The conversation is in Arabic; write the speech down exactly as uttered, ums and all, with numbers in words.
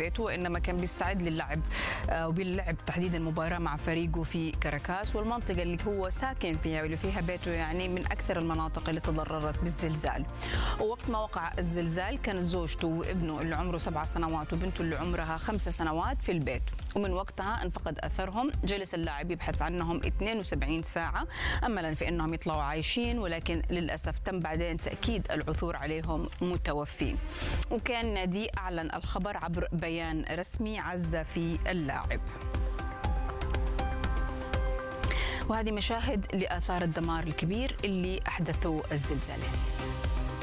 بيته، وإنما كان بيستعد للعب وباللعب تحديدا مباراة مع فريقه في كاراكاس، والمنطقة اللي هو ساكن فيها واللي فيها بيته يعني من أكثر المناطق اللي تضررت بالزلزال. ووقت ما وقع الزلزال كانت زوجته وابنه اللي عمره سبع سنوات وبنته اللي عمرها خمس سنوات في البيت، ومن وقتها انفقد أثرهم. جلس اللاعب يبحث عنهم اثنين وسبعين ساعة أملا في أنهم يطلعوا عايشين، ولكن للأسف تم بعدين تأكيد العثور عليهم متوفين. وكان نادي أعلن الخبر عبر بيان رسمي عز في اللاعب. وهذه مشاهد لآثار الدمار الكبير اللي أحدثه الزلزالين.